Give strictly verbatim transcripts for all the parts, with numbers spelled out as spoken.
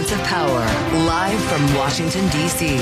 Balance of Power, live from Washington, D C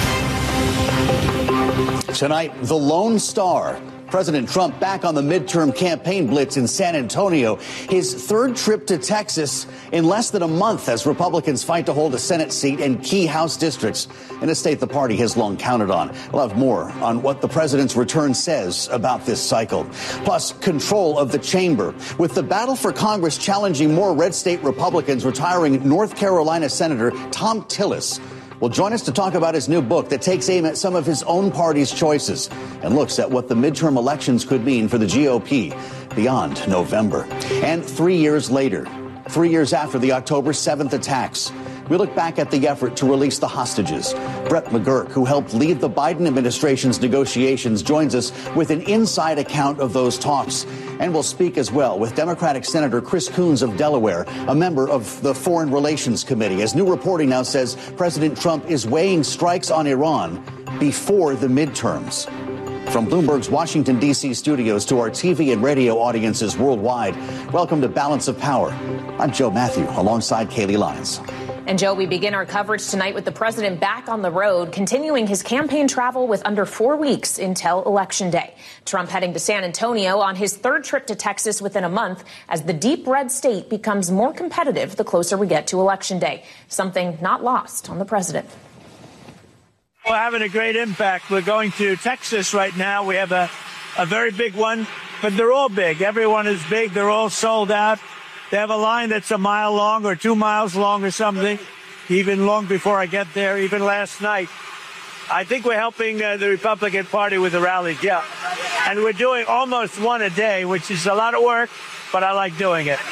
Tonight, the Lone Star. President Trump back on the midterm campaign blitz in San Antonio. His third trip to Texas in less than a month as Republicans fight to hold a Senate seat in key House districts in a state the party has long counted on. We'll have more on what the president's return says about this cycle. Plus, control of the chamber. With the battle for Congress challenging more red state Republicans, retiring North Carolina Senator Thom Tillis will join us to talk about his new book that takes aim at some of his own party's choices and looks at what the midterm elections could mean for the G O P beyond November. And three years later, three years after the October seventh attacks, we look back at the effort to release the hostages. Brett McGurk, who helped lead the Biden administration's negotiations, joins us with an inside account of those talks. And we'll speak as well with Democratic Senator Chris Coons of Delaware, a member of the Foreign Relations Committee. As new reporting now says, President Trump is weighing strikes on Iran before the midterms. From Bloomberg's Washington, D C studios to our T V and radio audiences worldwide, welcome to Balance of Power. I'm Joe Matthew, alongside Kaylee Lyons. And, Joe, we begin our coverage tonight with the president back on the road, continuing his campaign travel with under four weeks until Election Day. Trump heading to San Antonio on his third trip to Texas within a month as the deep red state becomes more competitive the closer we get to Election Day, something not lost on the president. We're having a great impact. We're going to Texas right now. We have a, a very big one, but they're all big. Everyone is big. They're all sold out. They have a line that's a mile long or two miles long or something, even long before I get there, even last night. I think we're helping uh, the Republican Party with the rallies, yeah. And we're doing almost one a day, which is a lot of work, but I like doing it.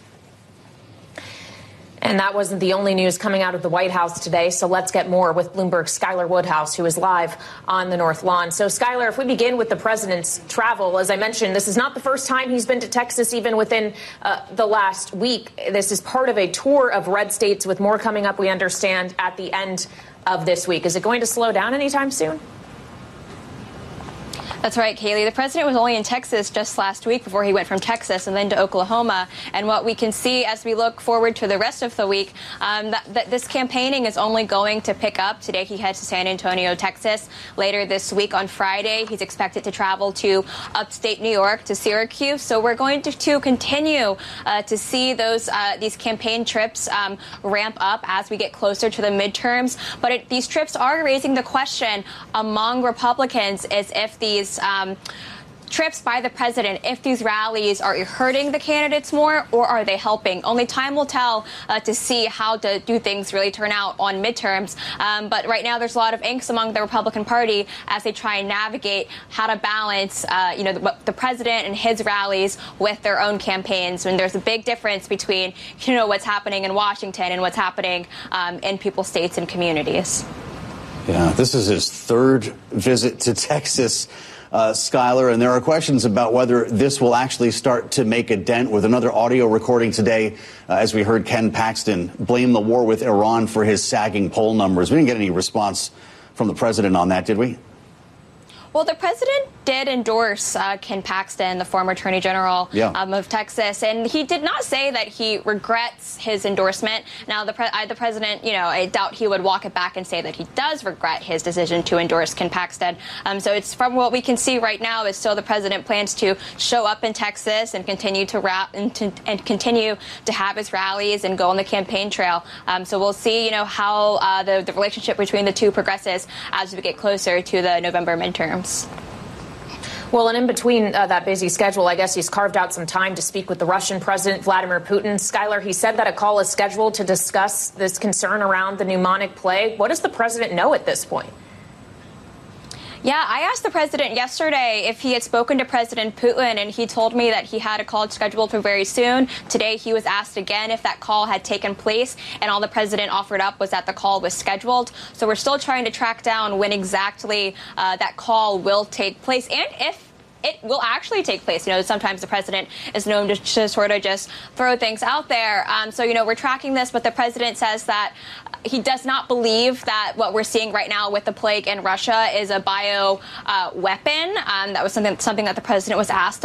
And that wasn't the only news coming out of the White House today, so let's get more with Bloomberg's Skylar Woodhouse, who is live on the North Lawn. So, Skylar, if we begin with the president's travel, as I mentioned, this is not the first time he's been to Texas, even within uh, the last week. This is part of a tour of red states, with more coming up, we understand, at the end of this week. Is it going to slow down anytime soon? That's right, Kaylee. The president was only in Texas just last week before he went from Texas and then to Oklahoma. And what we can see as we look forward to the rest of the week, um, that, that this campaigning is only going to pick up. Today he heads to San Antonio, Texas. Later this week on Friday, he's expected to travel to upstate New York, to Syracuse. So we're going to, to continue uh, to see those uh, these campaign trips um, ramp up as we get closer to the midterms. But it, these trips are raising the question among Republicans is if these Um, trips by the president, if these rallies are hurting the candidates more or are they helping? Only time will tell uh, to see how to do things really turn out on midterms. Um, but right now there's a lot of angst among the Republican Party as they try and navigate how to balance, uh, you know, the, the president and his rallies with their own campaigns. And there's a big difference between, you know, what's happening in Washington and what's happening um, in people's states and communities. Yeah, this is his third visit to Texas. Uh, Skylar, and there are questions about whether this will actually start to make a dent with another audio recording today, uh, as we heard Ken Paxton blame the war with Iran for his sagging poll numbers. We didn't get any response from the president on that, did we? Well, the president did endorse uh, Ken Paxton, the former attorney general yeah. um, of Texas, and he did not say that he regrets his endorsement. Now, the, pre- I, the president, you know, I doubt he would walk it back and say that he does regret his decision to endorse Ken Paxton. Um, so it's from what we can see right now is still the president plans to show up in Texas and continue to rap and, to, and continue to have his rallies and go on the campaign trail. Um, so we'll see, you know, how uh, the, the relationship between the two progresses as we get closer to the November midterms. Well, and in between uh, that busy schedule, I guess he's carved out some time to speak with the Russian President Vladimir Putin. Skylar, he said that a call is scheduled to discuss this concern around the pneumonic plague. What does the president know at this point? Yeah, I asked the president yesterday if he had spoken to President Putin, and he told me that he had a call scheduled for very soon. Today, he was asked again if that call had taken place, and all the president offered up was that the call was scheduled. So we're still trying to track down when exactly uh, that call will take place and if it will actually take place. You know, sometimes the president is known to, to sort of just throw things out there. Um, so, you know, we're tracking this, but the president says that he does not believe that what we're seeing right now with the plague in Russia is a bio uh, weapon. Um, that was something something that the president was asked